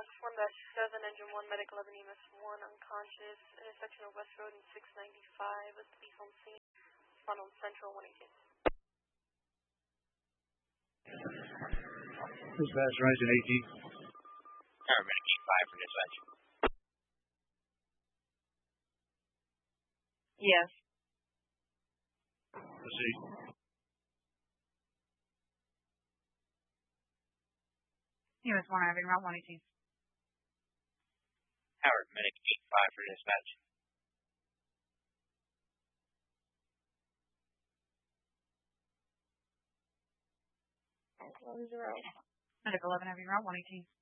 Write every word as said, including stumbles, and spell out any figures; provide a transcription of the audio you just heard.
one dash seven, engine one, medic eleven, E M S one, unconscious, intersection of West Road and six ninety-five, with police on scene, front on Central one eighteen. Dispatch, Rising eighteen. Tower medic eight five for dispatch. Yes. Proceed. U S one having route one eighteen. Tower medic eight five for dispatch. One zero. Medic eleven having route one eighteen.